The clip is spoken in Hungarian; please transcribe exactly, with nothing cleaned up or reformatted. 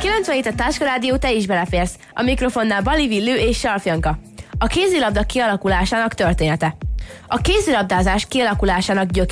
kilencvenhét a Táska Rádió, te is beleférsz. A mikrofonnál Bali Villő és Sarfjanka. A kézilabda kialakulásának története. A kézilabdázás kialakulásának gyökere